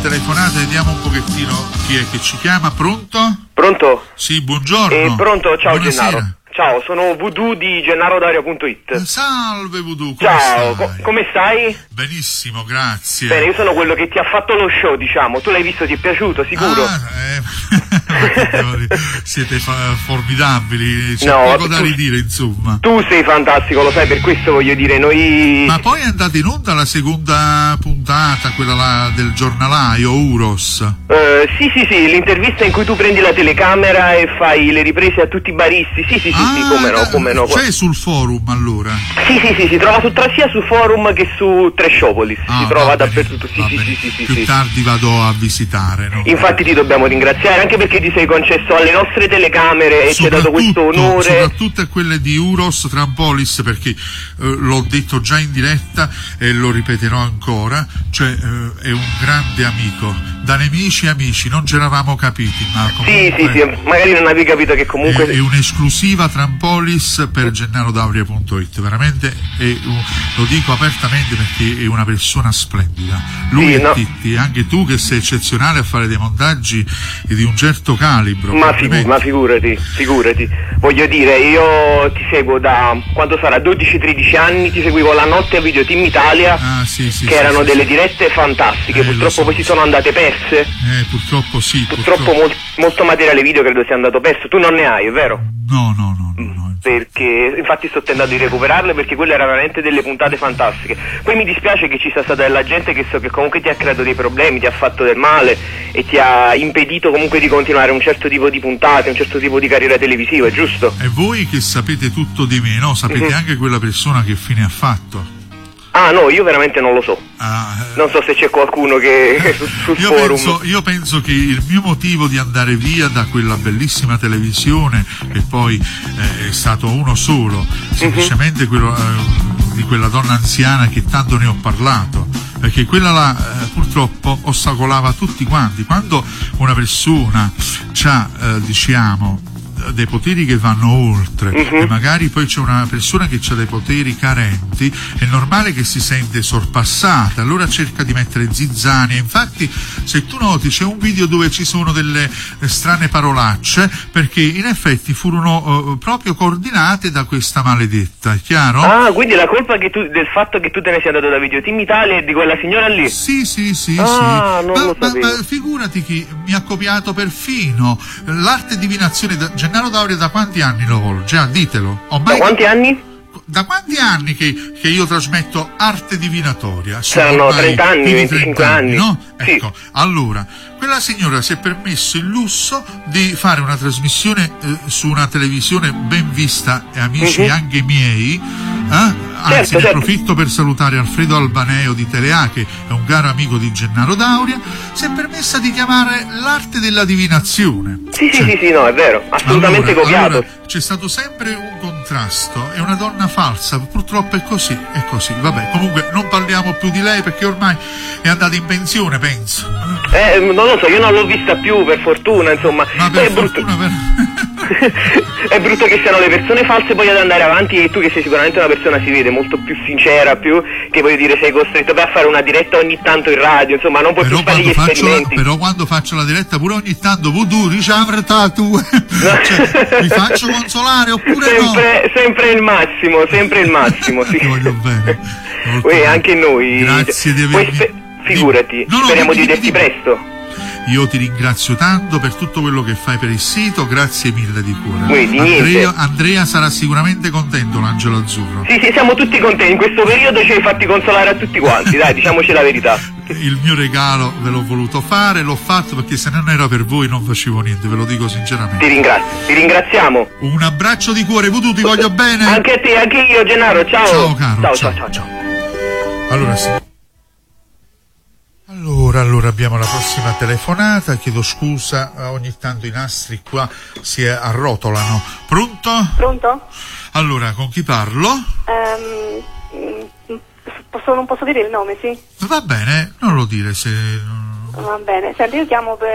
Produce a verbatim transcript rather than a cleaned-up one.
telefonata, vediamo un pochettino chi è che ci chiama. Pronto? Pronto? Sì, buongiorno. Eh, pronto, ciao. Buonasera. Gennaro. Ciao, sono Voodoo di Gennaro Dario punto it. Salve Voodoo, come Ciao, stai? co- come stai? Benissimo, grazie. Bene, io sono quello che ti ha fatto lo show, diciamo. Tu l'hai visto, ti è piaciuto, sicuro? Ah, eh, siete fa- formidabili, c'è No, poco da tu- ridire, insomma. Tu sei fantastico, lo sai, per questo voglio dire, noi... Ma poi è andata in onda la seconda puntata, quella là del giornalaio Uros. Eh, sì, sì, sì, l'intervista in cui tu prendi la telecamera e fai le riprese a tutti i baristi. Sì, sì, sì, Ah, sì, come no, come no. c'è sul forum allora? Sì, sì, sì, si trova su, sia su forum che su Trashopolis, Ah, si trova va bene, dappertutto. Sì, va sì, bene. sì, sì, sì, Più sì. tardi vado a visitare, no? Infatti ti dobbiamo ringraziare anche perché ti sei concesso alle nostre telecamere e ci hai dato questo onore. Soprattutto a quelle di Uros Trampolis, perché eh, l'ho detto già in diretta e lo ripeterò ancora, cioè eh, è un grande amico, da nemici amici, non ci eravamo capiti, ma comunque Sì, sì, sì, magari non avevi capito che comunque... è, è un'esclusiva Trampolis per Gennaro Dauria punto it, veramente è un- lo dico apertamente perché è una persona splendida, lui Sì, e no. Titti, anche tu che sei eccezionale a fare dei montaggi di un certo calibro. Ma, figu- complimenti. ma figurati, figurati. Voglio dire, io ti seguo da, quando sarà, dodici tredici anni, ti seguivo la notte a Video Team Italia, Ah, sì, sì, che sì, erano sì, delle sì. dirette fantastiche, Eh, lo purtroppo so, poi lo si so. sono andate perse, Eh, purtroppo sì. purtroppo mol- molto materiale video credo sia andato perso, tu non ne hai, è vero? No, no, no, no, no. Perché infatti sto tentando di recuperarle perché quelle erano veramente delle puntate fantastiche. Poi mi dispiace che ci sia stata della gente che so che comunque ti ha creato dei problemi, ti ha fatto del male e ti ha impedito comunque di continuare un certo tipo di puntate, un certo tipo di carriera televisiva, è giusto? E voi che sapete tutto di me, no? Sapete Mhm. anche quella persona che fine ha fatto? Ah no, io veramente non lo so. Ah, eh, Non so se c'è qualcuno che sul, sul io, forum. penso, io penso che il mio motivo di andare via da quella bellissima televisione, che poi eh, è stato uno solo, semplicemente quello, eh, di quella donna anziana che tanto ne ho parlato, perché quella là eh, purtroppo ostacolava tutti quanti. Quando una persona ha, eh, diciamo, dei poteri che vanno oltre Mhm. e magari poi c'è una persona che ha dei poteri carenti, è normale che si sente sorpassata, allora cerca di mettere zizzanie. Infatti se tu noti c'è un video dove ci sono delle eh, strane parolacce perché in effetti furono eh, proprio coordinate da questa maledetta, è chiaro? Ah, quindi la colpa che tu, del fatto che tu te ne sia andato da Video Team Italia è di quella signora lì? Sì, sì, sì, Ah, sì. non ma, lo ma- sapevo. ma figurati chi mi ha copiato perfino l'arte divinazione. Da, Gennaro Dauria da quanti anni lo volge? Ah, ditelo. Da Ormai quanti anni? da quanti anni che, che io trasmetto arte divinatoria? Sono Saranno ormai trenta anni, più di venticinque trenta anni. no? Sì. Ecco, allora, quella signora si è permesso il lusso di fare una trasmissione eh, su una televisione ben vista, e amici Mhm. anche miei, eh? Anzi, Certo, ne certo. approfitto per salutare Alfredo Albaneo di Telea, che è un caro amico di Gennaro Dauria, si è permessa di chiamare l'arte della divinazione. Sì, sì, Cioè, sì, sì, no, è vero, assolutamente allora, copiato. allora, c'è stato sempre un contrasto, è una donna falsa, purtroppo è così, è così, vabbè, comunque non parliamo più di lei perché ormai è andata in pensione, penso. Eh, non lo so, io non l'ho vista più, per fortuna, insomma. Ma Poi per è brutto. fortuna per... È brutto che siano le persone false poi ad andare avanti e tu che sei sicuramente una persona si vede molto più sincera, più che voglio dire sei costretto per fare una diretta ogni tanto in radio, insomma non puoi Però più fare gli quando, faccio la, esperimenti. però quando faccio la diretta pure ogni tanto Voodoo ricevere tu cioè, mi faccio consolare oppure sempre, sempre il massimo, sempre il massimo, no? sì. Ti voglio bene. Molto Uè, bene. anche noi. Grazie di Poi avermi... spe- figurati, No, no, speriamo dimmi, di vederti dimmi. presto. Io ti ringrazio tanto per tutto quello che fai per il sito, grazie mille di cuore. Uè, di Andrea, niente. Andrea sarà sicuramente contento, l'angelo azzurro. Sì, sì, siamo tutti contenti, in questo periodo ci hai fatti consolare a tutti quanti, dai, diciamoci la verità. Il mio regalo ve l'ho voluto fare, l'ho fatto perché se non era per voi non facevo niente, ve lo dico sinceramente. Ti ringrazio, ti ringraziamo. Un abbraccio di cuore, Voodoo, ti voglio bene. Anche a te, anche io, Gennaro, ciao. Ciao, caro, Ciao, ciao. ciao, ciao, ciao. Allora sì. Allora, allora abbiamo la prossima telefonata, chiedo scusa, ogni tanto i nastri qua si arrotolano. Pronto? Pronto? Allora, con chi parlo? Ehm, mm, posso, non posso dire il nome, sì? Va bene, non lo dire se... Va bene. Senti, io chiamo per